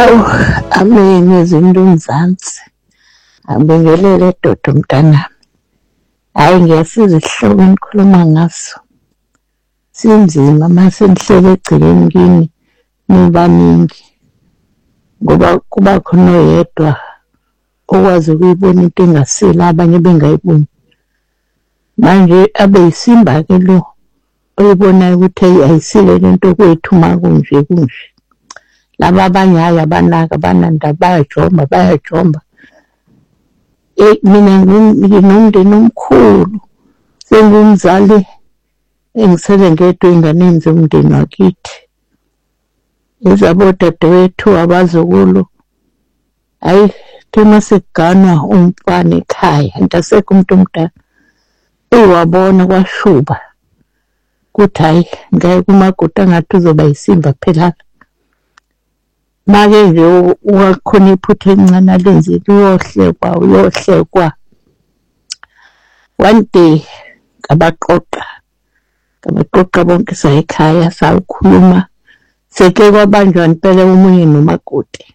Hawu, amenye izinto umzansi. Abingelele doda mntanami. Hhayi ngiyasiza isihloko enikhuluma ngaso. Sinzima mase nihlele egcekeni kini nibaningi. Ngoba kuba khona oyedwa okwazi ukuyibona into engasile abanye bengayiboni. Manje abe yisimba-ke lo oyibonayo ukuthi ayisile lento kwethu uma kunje kunje. Laba abanye hhayi abanaka abanandaba bayajomba. Mina nginomndeni omkhulu. Sengumzali engisele ngedwa ey'nganeni zomndeni wakithi. Ezabo dadewethu abazukulu. Hhayi thema sekuganwa umfana ekhaya. Antasekho umuntu omdala. Wabona kwashuba. Kuthi hhayi ngeke umakoti angathi uzoba yisimba phela. Make nje wakhona iphutha elincane alenzile uyohlekwa. One day ngabaqoqa bonke sayikhaya sawukhuluma. Seke kwabanjwa impela omunye nomakoti.